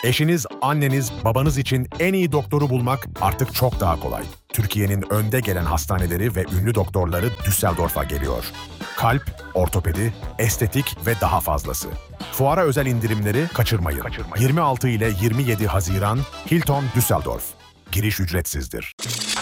Eşiniz, anneniz, babanız için en iyi doktoru bulmak artık çok daha kolay. Türkiye'nin önde gelen hastaneleri ve ünlü doktorları Düsseldorf'a geliyor. Kalp, ortopedi, estetik ve daha fazlası. Fuara özel indirimleri kaçırmayın. 26 ile 27 Haziran Hilton Düsseldorf. Giriş ücretsizdir.